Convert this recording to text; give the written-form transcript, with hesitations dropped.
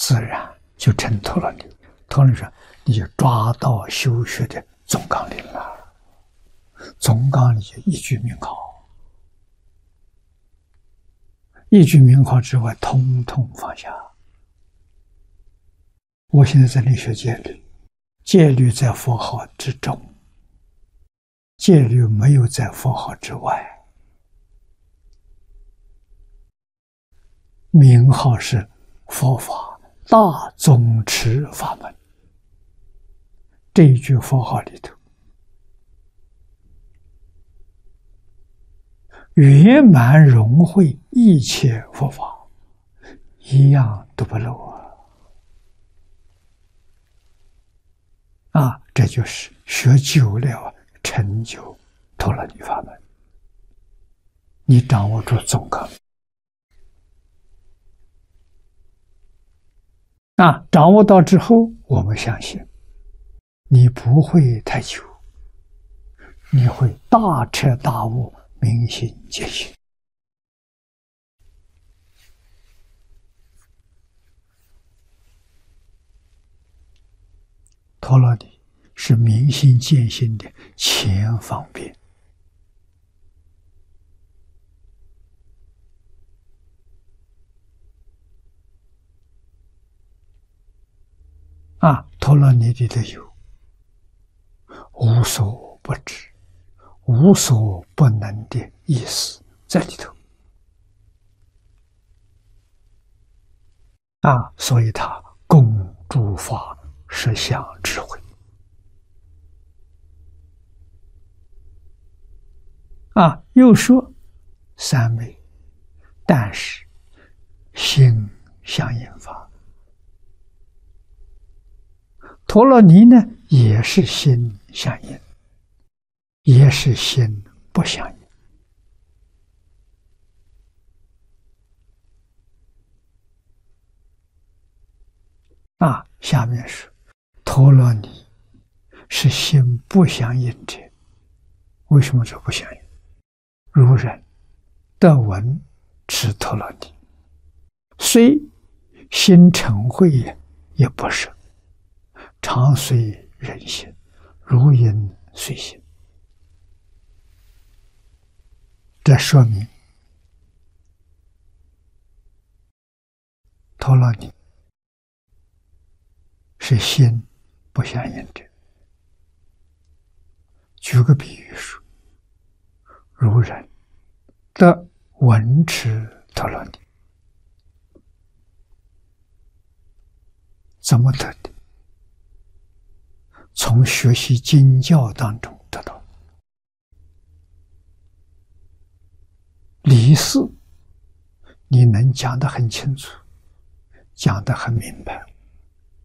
自然就挣脱了你。陀罗尼说，你就抓到修学的总纲领了，总纲领就一句名号，一句名号之外，通通放下。我现在在你学戒律，戒律在佛号之中，戒律没有在佛号之外。名号是佛法大总持法门，这一句佛号里头，圆满融会一切佛法，一样都不漏啊！这就是学久了成就陀罗尼法门。你掌握住总纲掌握到之后，我们相信你不会太久，你会大彻大悟，明心见性。陀罗尼是明心见性的前方便陀罗尼里头有无所不知、无所不能的意思在里头所以它供诸法实相智慧又说三昧，但是心相应法。陀罗尼呢，也是心相应，也是心不相应。下面是陀罗尼是心不相应者，为什么这不相应？如人得闻持陀罗尼，虽心成慧也不是，常随人心，如影随形。这说明陀罗尼是心不相应者。举个比喻说，如人得闻持陀罗尼，怎么得的？从学习经教当中得到理事，你能讲得很清楚，讲得很明白，